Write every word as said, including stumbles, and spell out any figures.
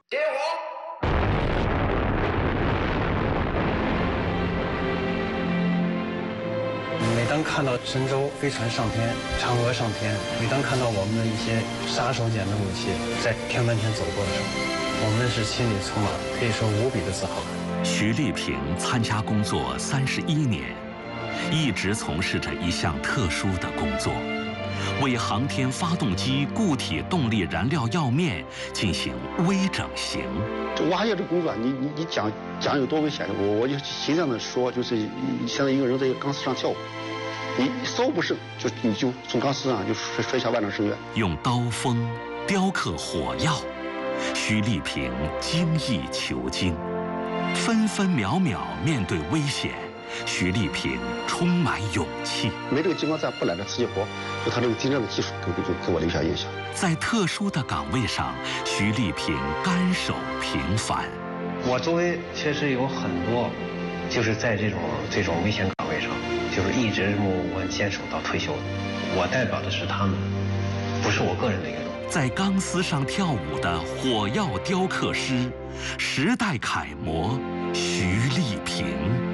点火！ 每当看到神舟飞船上天，嫦娥上天，每当看到我们的一些杀手锏的武器在天门前走过的时候，我们是心里充满可以说无比的自豪。 徐丽萍参加工作三十一年，一直从事着一项特殊的工作，为航天发动机固体动力燃料药面进行微整形。 这挖掘这工作，你你你讲讲有多危险？我我就形象的说，就是像一个人在一个钢丝上跳舞，你稍不慎就你就从钢丝上就摔摔下万丈深渊。 用刀锋雕刻火药，徐丽萍精益求精，分分秒秒面对危险，徐丽萍充满勇气。 没这个激光站不揽这瓷器活，就他这个精湛的技术给给给我留下印象。 在特殊的岗位上，徐丽萍甘守平凡。 我周围确实有很多，就是在这种这种危险岗位上，就是一直默默坚守到退休的。我代表的是他们，不是我个人的一个。 在钢丝上跳舞的火药雕刻师，时代楷模徐丽萍。